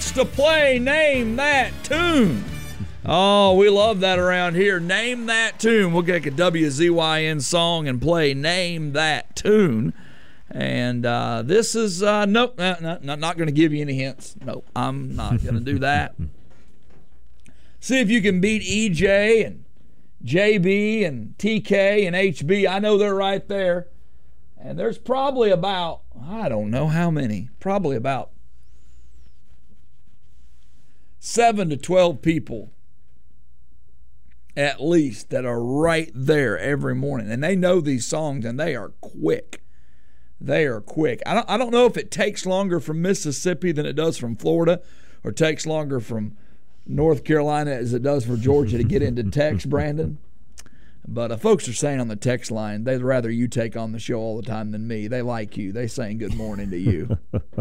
wants to play Name That Tune. Oh, we love that around here. Name That Tune. We'll get a WZYN song and play Name That Tune. And this is, nope, not going to give you any hints. Nope, I'm not going to do that. See if you can beat EJ and JB and TK and HB. I know they're right there. And there's probably about, I don't know how many, probably about 7 to 12 people at least that are right there every morning. And they know these songs, and they are quick. They are quick. I don't know if it takes longer from Mississippi than it does from Florida, or takes longer from North Carolina as it does for Georgia to get into text, Brandon. But folks are saying on the text line they'd rather you take on the show all the time than me. They like you. They saying good morning to you.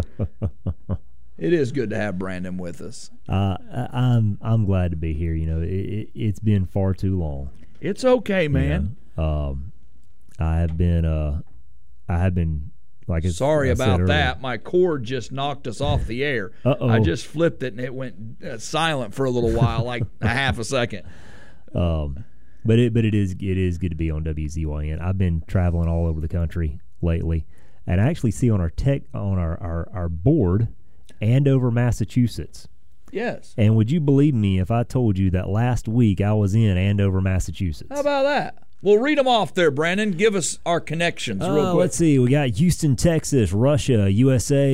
It is good to have Brandon with us. I'm glad to be here. You know, it's been far too long. It's okay, man. I have been like. Sorry I about said that. earlier. My cord just knocked us off the air. Uh-oh. I just flipped it and it went silent for a little while, like a half a second. But it is good to be on WZYN. I've been traveling all over the country lately, and I actually see on our board Andover, Massachusetts. Yes. And would you believe me if I told you that last week I was in Andover, Massachusetts? How about that? Well, read them off there, Brandon. Give us our connections real quick. Let's see. We got Houston, Texas, Russia, USA,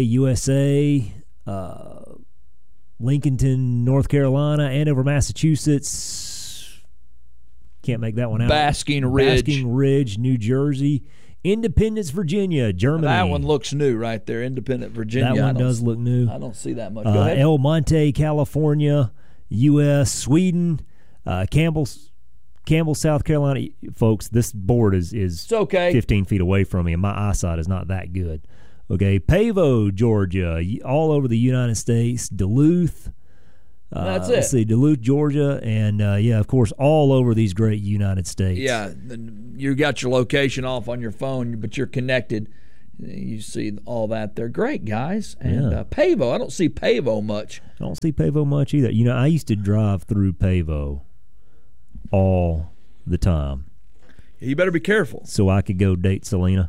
Lincolnton, North Carolina, Andover, Massachusetts. Can't make that one out. Basking Ridge, New Jersey. Independence, Virginia, Germany. That one looks new right there, Independence, Virginia. That one does look new. I don't see that much. Go ahead. El Monte, California, U.S., Sweden, Campbell, South Carolina. Folks, this board is it's okay. 15 feet away from me, and my eyesight is not that good. Okay, Pavo, Georgia, all over the United States, Duluth. That's it. Let's see, Duluth, Georgia, and of course, all over these great United States. Yeah, you got your location off on your phone, but you're connected. You see all that there. Great, guys. And Pavo, I don't see Pavo much. I don't see Pavo much either. You know, I used to drive through Pavo all the time. You better be careful. So I could go date Selena.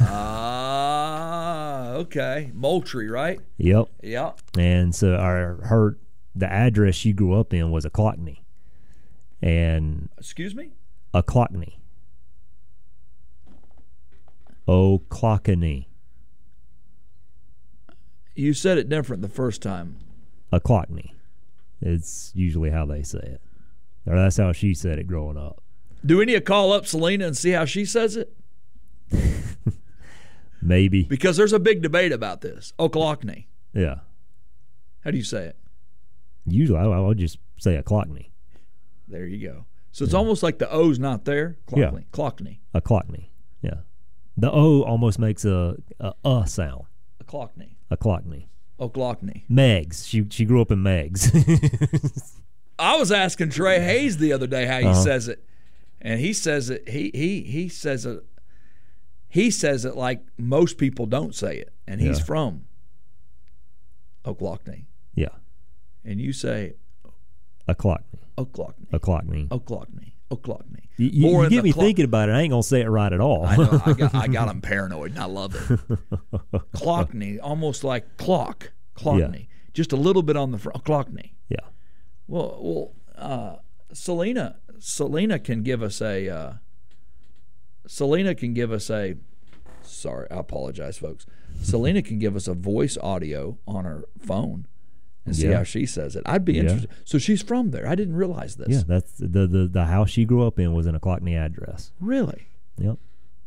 Okay. Moultrie, right? Yep. Yep. And so the address she grew up in was Ochlockonee. And excuse me? Ochlockonee. Ochlockonee. You said it different the first time. Ochlockonee. It's usually how they say it. Or that's how she said it growing up. Do we need to call up Selena and see how she says it? Maybe. Because there's a big debate about this. Ochlockonee. Yeah. How do you say it? Usually I would just say Ochlockonee. There you go. So it's almost like the O's not there. Clockney. Clockney. Ochlockonee. Yeah. The O almost makes a sound. Ochlockonee. Ochlockonee. Ochlockonee. Meggs. She grew up in Meggs. I was asking Trey Hayes the other day how he says it, and he says it. He says it. He says it like most people don't say it, and he's from Ochlockonee. Yeah. And you say Ochlockonee. Ochlockonee. Ochlockonee. Ochlockonee. Ochlockonee. You get me thinking about it. I ain't gonna say it right at all. I know. I got him paranoid, and I love it. Clockney, almost like clock. Clockney, just a little bit on the front. Clockney. Yeah. Well, Selena can give us a. Sorry, I apologize, folks. Selena can give us a voice audio on her phone and see how she says it. I'd be interested. So she's from there. I didn't realize this. Yeah, that's the house she grew up in was in a Clockney address. Really? Yep.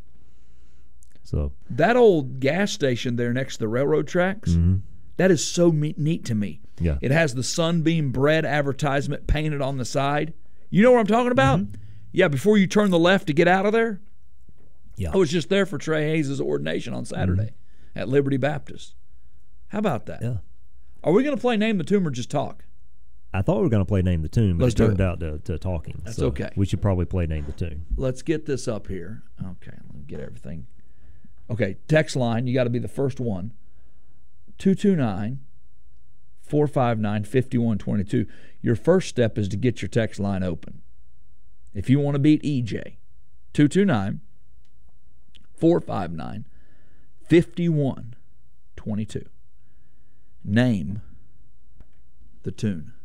So that old gas station there next to the railroad tracks, that is so neat to me. Yeah. It has the Sunbeam bread advertisement painted on the side. You know what I'm talking about? Yeah, before you turn the left to get out of there. Yeah. I was just there for Trey Hayes' ordination on Saturday at Liberty Baptist. How about that? Yeah. Are we going to play Name the Tune or just talk? I thought we were going to play Name the Tune, but Let's it do turned it. out to talking. That's so okay. We should probably play Name the Tune. Let's get this up here. Okay, let me get everything. Okay, text line, you got to be the first one. 229 459-5122. Your first step is to get your text line open. If you want to beat EJ, 229-459-5122. Name the tune.